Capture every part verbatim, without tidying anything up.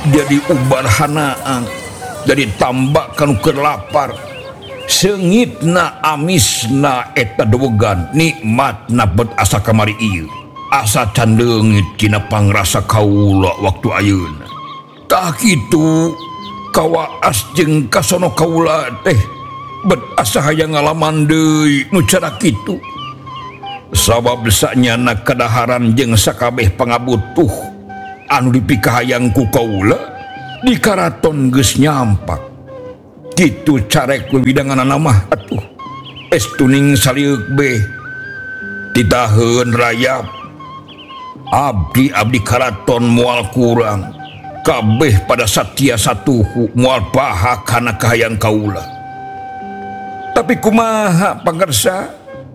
jadi ubarhanaan jadi tambahkan ke lapar sengitna amisna eta dogan nikmat nabet asa kamari ieu asa can leungit tina pangrasa kaula waktu ayeuna tah kitu kawaas jeung kasono kaula teh bet asa hayang ngalaman deui nu cara kitu sabab sanyana kadaharan jeung sakabeh pangabutuh anu dipikahayang ku kaula di karaton geus nyampak kitu carek widanganana mah atuh estuning salieuk beh ditaheun rayap abdi abdi karaton moal kurang kabeh pada satya satuhu moal paha kana kahayang kaula tapi kumaha pangarsa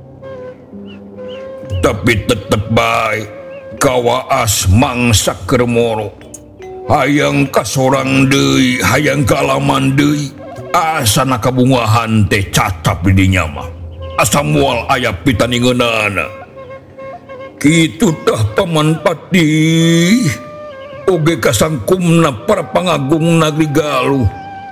tapi tetep bae kawaas mangsa keur moro hayang kasorang deui hayang kalaman deui asana kabungahan teh cacap di dinya mah asa moal aya pitaningeunana kitu tah paman Pati oge kasangkumna para pangagung negeri Galuh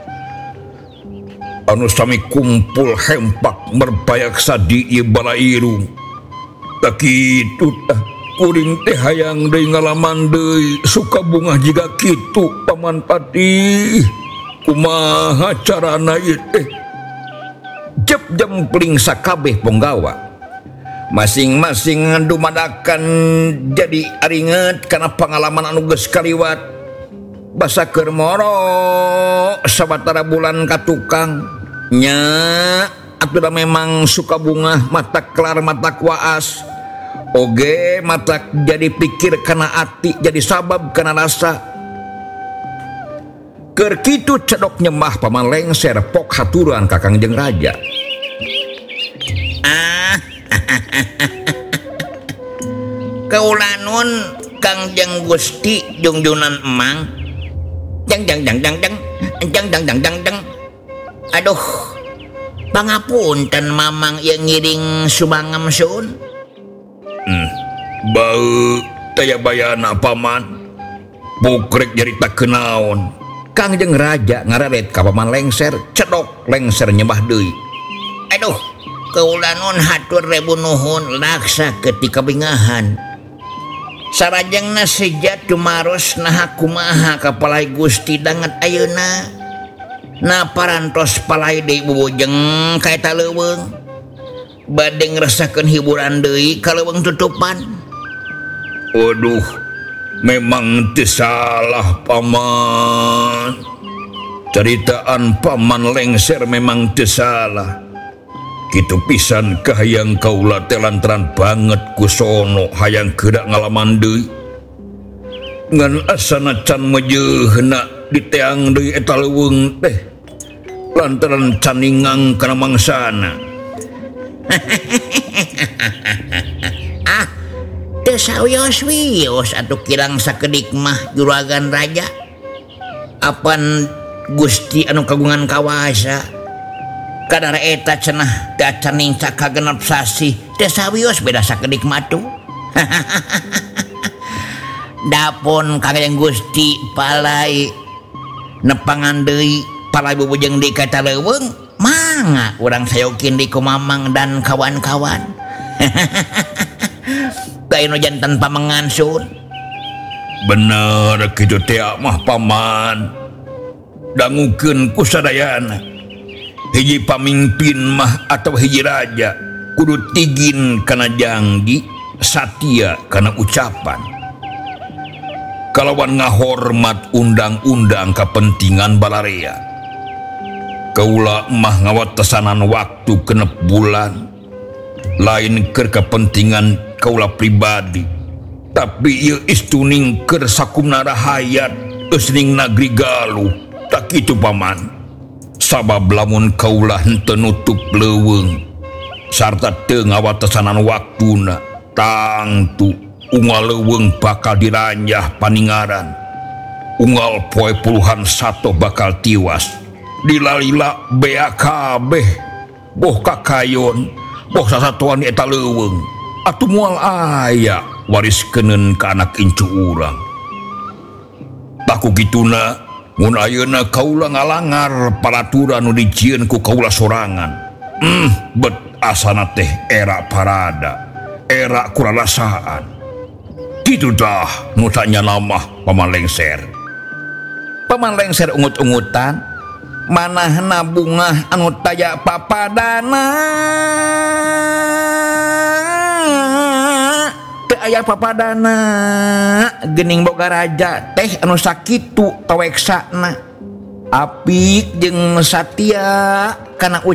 anu sami kumpul hempak merbayak sadi ieu balairung tak kitu tah kuring teh hayang deui ngalaman deui suka bunga jiga kitu paman Pati kumaha carana ieu teh jep jempling sakabeh penggawa masing-masing dumadakan jadi aringet karena pengalaman anu geus kaliwat basa keur moro sabatara bulan ka tukang nya atuh memang suka bunga mata kelar mata kuaas oge mata jadi pikir kana ati jadi sabab kana rasa keur kitu cedok nyemah paman lengser pok haturan kakang jeung raja ah kaulanun Kang Jeng Gusti jungjunan emang jang jang jang jang jang jang jang jang jang jang aduh pangapunten mamang yang ngiring subangam sun hmm. bau taya bayana paman bukrek jadi tak kenaon Kang Jeng Raja ngararet ka paman lengser cedok lengser nyembah deui aduh kaulanun hatur rebu nuhun laksa ketika bingahan sarajengna sejat dumaros naha kumaha kapalai Gusti danget ayeuna na parantos palai deui bubujeng ka eta leuweung bade ngerasakeun hiburan deui ka leuweung tutupan waduh memang teu salah paman caritaan paman lengser memang teu salah kitu pisan kahayang kaula teh lantaran banget kusono hayang keuda ngalaman deui ngan asana can meujeunna diteang deui eta leuweung teh lantaran can ningang kana mangsana ah teu sawios-wios atuh kirang sakedik mah juragan raja apan Gusti anu kagungan kawasa kadar eta cenah dacaning cakagenep sasi teu sawios beda sakedik matu dapun Kang Gusti palai nepangan deui palai bubujeng di kata leuweung mangga urang sayokin di ku mamang dan kawan-kawan kainu janten pamengan sun bener kitu teh mah paman dangukeun ku sadayana hiji pamimpin mah atau hiji raja kudu tigin kana janji satya kana ucapan kalawan ngahormat undang-undang kepentingan balarea kaula mah ngawatesanan waktu genep bulan lain keur kepentingan kaula pribadi tapi ieu istuning keur sakumna rahayat eusning negeri Galuh tak kitu paman sabab lamun kaula henteu nutup leuweung sarta teu ngawatesanan waktuna tangtu unggal leuweung bakal diranjah paningaran unggal poe puluhan sato bakal tiwas dilalila bea kabeh boh kakayon boh sasatuan eta leuweung atuh moal aya wariskeun ka anak incu urang taku gituna mun ayeuna kaula ngalangar paraturan nu dijieun ku kaula sorangan. Hmm, bet asana teh era parada, era kurarasaan. Kitu dah nu tanya nama Paman Lengser. Paman Lengser ungut-ungutan, manahna bunga anu taya papadana. Teu aya papadana, geuning boga raja teh anu sakitu paweksana. Apik jeung satia kana